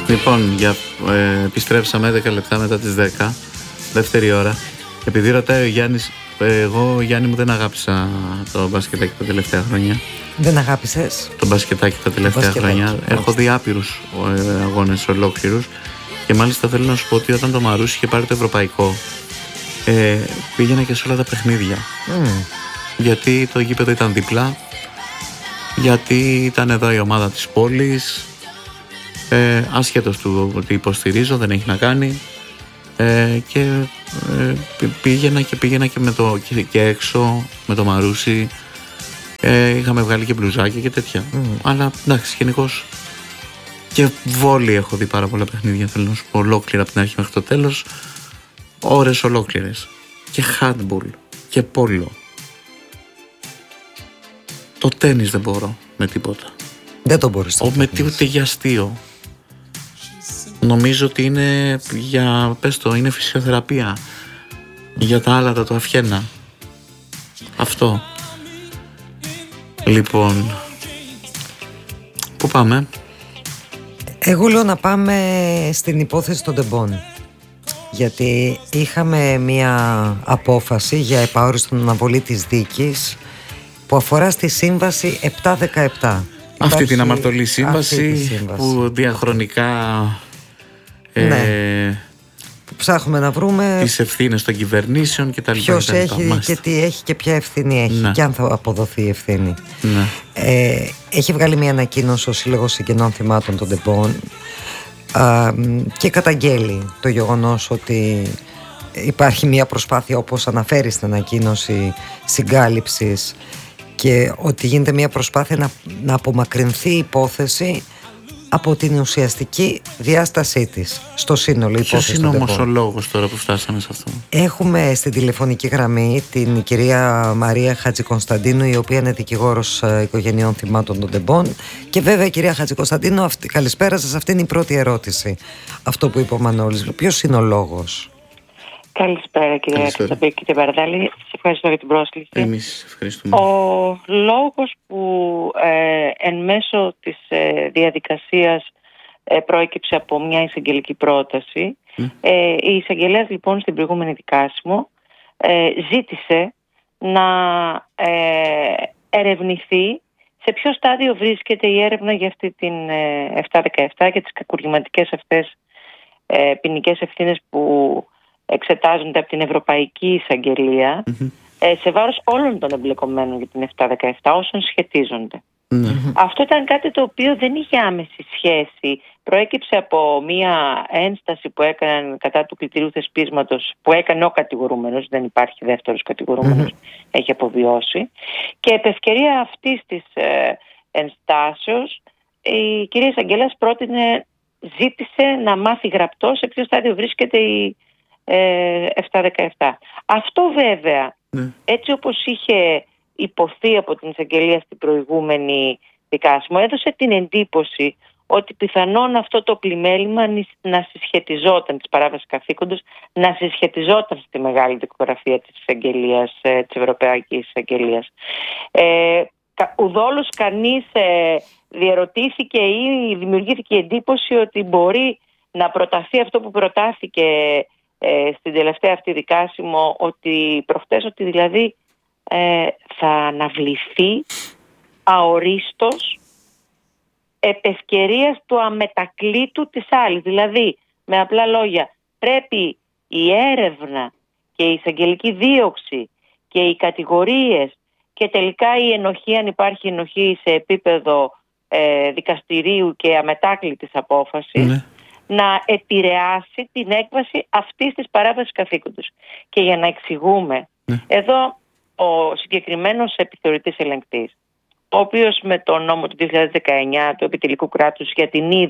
Λοιπόν, επιστρέψαμε 10 λεπτά μετά τις 10, δεύτερη ώρα. Επειδή ρωτάει ο Γιάννης, εγώ Γιάννη μου δεν αγάπησα το μπασκετάκι τα τελευταία χρόνια. Δεν αγάπησες? Το μπασκετάκι τα τελευταία χρόνια. Έχω δει άπειρους αγώνες ολόκληρους. Και μάλιστα θέλω να σου πω ότι όταν το Μαρούσι είχε πάρει το ευρωπαϊκό, πήγαινα και σε όλα τα παιχνίδια. Γιατί το γήπεδο ήταν δίπλα, γιατί ήταν εδώ η ομάδα της πόλης, άσχετος του ότι υποστηρίζω, δεν έχει να κάνει, και πήγαινα και έξω με το Μαρούσι. Είχαμε βγάλει και μπλουζάκια και τέτοια. Αλλά εντάξει, γενικώς και βόλι έχω δει πάρα πολλά παιχνίδια, θέλω να σου πω, ολόκληρα από την αρχή μέχρι το τέλος, ώρες ολόκληρες. Και handball και πόλο. Το τένις δεν μπορώ με τίποτα. Δεν το μπορείς. Ούτε για αστείο. Νομίζω ότι είναι είναι φυσιοθεραπεία. Για τα άλατα του Αφιένα. Αυτό. Λοιπόν, πού πάμε? Εγώ λέω να πάμε στην υπόθεση των τεμπών. Γιατί είχαμε μία απόφαση για επαόριστον αναβολή της δίκης που αφορά στη σύμβαση 717. Αυτή την αμαρτωλή σύμβαση που διαχρονικά που ψάχνουμε να βρούμε τις ευθύνες των κυβερνήσεων και τα λοιπά. Ποιος έχει και τι έχει και ποια ευθύνη έχει, και αν θα αποδοθεί η ευθύνη. Έχει βγάλει μια ανακοίνωση ο Σύλλογος Συγγενών Θυμάτων των Τεμπών και καταγγέλει το γεγονός ότι υπάρχει μια προσπάθεια, όπως αναφέρει στην ανακοίνωση, συγκάλυψης, και ότι γίνεται μια προσπάθεια να απομακρυνθεί η υπόθεση από την ουσιαστική διάστασή της στο σύνολο. Ποιος είναι όμως ο λόγος τώρα που φτάσαμε σε αυτό? Έχουμε στην τηλεφωνική γραμμή την κυρία Μαρία Χατζικωνσταντίνου, η οποία είναι δικηγόρος οικογενειών θυμάτων των τεμπών. Και βέβαια, κυρία Χατζικωνσταντίνου, καλησπέρα σας. Αυτή είναι η πρώτη ερώτηση. Αυτό που είπε ο Μανώλης. Ποιος είναι ο λόγος? Καλησπέρα, κυρία Κωνσταντίνου, κύριε Μπαρδάλη. Σας ευχαριστώ για την πρόσκληση. Εμείς ευχαριστούμε. Ο λόγος που εν μέσω της διαδικασίας προέκυψε από μια εισαγγελική πρόταση, η εισαγγελέας λοιπόν στην προηγούμενη δικάσιμο ζήτησε να ερευνηθεί σε ποιο στάδιο βρίσκεται η έρευνα για αυτή την 717 και τις κακουργηματικές αυτές ποινικές ευθύνες που εξετάζονται από την Ευρωπαϊκή Εισαγγελία σε βάρος όλων των εμπλεκομένων για την 717 όσων σχετίζονται. Αυτό ήταν κάτι το οποίο δεν είχε άμεση σχέση. Προέκυψε από μία ένσταση που έκαναν κατά του κριτηρίου θεσπίσματος, που έκανε ο κατηγορούμενος, δεν υπάρχει δεύτερος κατηγορούμενος, έχει αποβιώσει. Και επ' ευκαιρία αυτής της ενστάσεως η κυρία εισαγγελέας ζήτησε να μάθει γραπτό σε ποιο στάδιο βρίσκεται η 717. Αυτό βέβαια, έτσι όπως είχε υποθεί από την εισαγγελία στην προηγούμενη δικάσιμο, έδωσε την εντύπωση ότι πιθανόν αυτό το πλημέλημα να συσχετιζόταν, της παράβασης καθήκοντος, να συσχετιζόταν στη μεγάλη δικογραφία της εισαγγελίας, της Ευρωπαϊκής Εισαγγελίας. Ουδόλως κανείς διερωτήθηκε ή δημιουργήθηκε η εντύπωση ότι μπορεί να προταθεί αυτό που προτάθηκε στην τελευταία αυτή δικάσιμο, ότι προχτές, ότι δηλαδή θα αναβληθεί αορίστος επ' ευκαιρίας του αμετακλήτου της άλλης. Δηλαδή, με απλά λόγια, πρέπει η έρευνα και η εισαγγελική δίωξη και οι κατηγορίες και τελικά η ενοχή, αν υπάρχει ενοχή σε επίπεδο δικαστηρίου και αμετάκλητης απόφασης, να επηρεάσει την έκβαση αυτής της παράβασης καθήκοντος. Και για να εξηγούμε, εδώ ο συγκεκριμένος επιθεωρητής ελεγκτής, ο οποίος με τον νόμο του 2019 του επιτελικού κράτους για την